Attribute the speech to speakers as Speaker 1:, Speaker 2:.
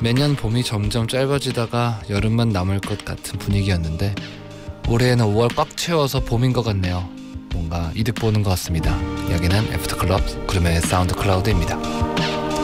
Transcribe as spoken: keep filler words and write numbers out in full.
Speaker 1: 매년 봄이 점점 짧아지다가 여름만 남을 것 같은 분위기였는데 올해에는 오월 꽉 채워서 봄인 것 같네요. 뭔가 이득 보는 것 같습니다. 여기는 애프터클럽 구름의 사운드 클라우드입니다.